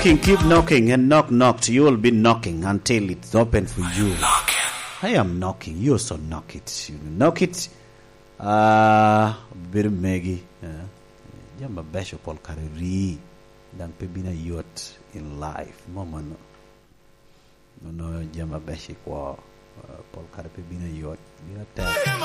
Keep knocking and knocked. You will be knocking until it's open for you. I am knocking. You also knock it. Knock it. Bir megi. Jamba besho Paul Kareri. Dan pebina yot in life. Mama no jamba beshi kwa Paul Kareri pebina yot.